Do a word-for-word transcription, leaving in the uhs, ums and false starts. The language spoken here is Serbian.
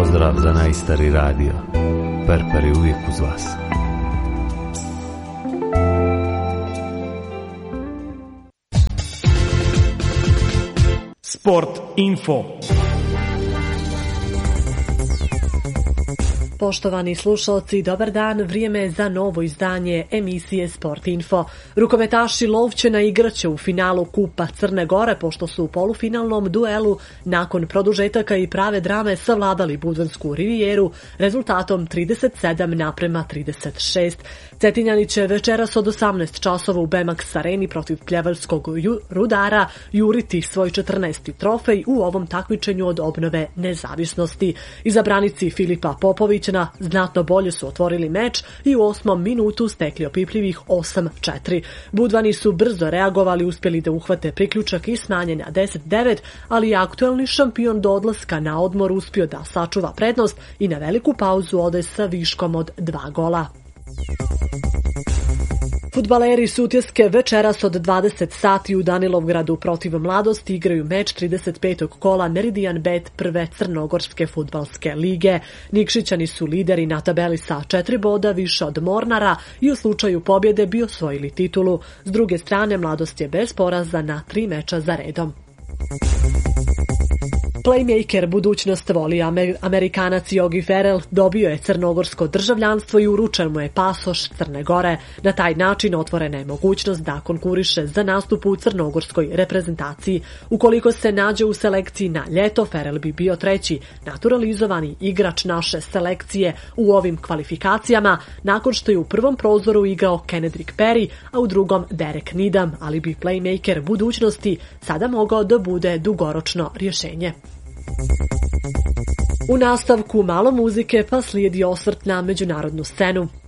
Pozdrav za najstari radio. Perper je uvijek uz vas. Sport info. Poštovani slušalci, dobar dan, vrijeme je za novo izdanje emisije Sport Info. Rukometaši Lovćena igraće u finalu Kupa Crne Gore, pošto su u polufinalnom duelu nakon produžetaka i prave drame savladali Budvansku rivijeru rezultatom trideset sedam naprema trideset šest. Cetinjani će večeras od osamnaest časova u Bemax areni protiv Pljevaljskog Rudara juriti svoj četrnaesti trofej u ovom takmičenju od obnove nezavisnosti. Izabranici Filipa Popovića znatno bolje su otvorili meč i u osmom minutu stekli opipljivih osam četiri. Budvani su brzo reagovali, uspjeli da uhvate priključak i smanje na deset devet, ali je aktuelni šampion do odlaska na odmor uspio da sačuva prednost i na veliku pauzu ode sa viškom od dva gola. Fudbaleri Sutjeske večeras od dvadeset sati u Danilovgradu protiv Mladosti igraju meč trideset petog kola Meridian Bet prve Crnogorske fudbalske lige. Nikšićani su lideri na tabeli sa četiri boda više od Mornara i u slučaju pobjede bi osvojili titulu. S druge strane, Mladost je bez poraza na tri meča za redom. Playmaker budućnost voli Amerikanac Yogi Ferrell dobio je crnogorsko državljanstvo i uručen mu je pasoš Crne Gore. Na taj način otvorena je mogućnost da konkuriše za nastup u crnogorskoj reprezentaciji. Ukoliko se nađe u selekciji na ljeto, Ferrell bi bio treći naturalizovani igrač naše selekcije u ovim kvalifikacijama, nakon što je u prvom prozoru igrao Kenedrick Perry, a u drugom Derek Needham, ali bi playmaker budućnosti sada mogao da bude dugoročno rješenje. U nastavku malo muzike pa slijedi osvrt na međunarodnu scenu.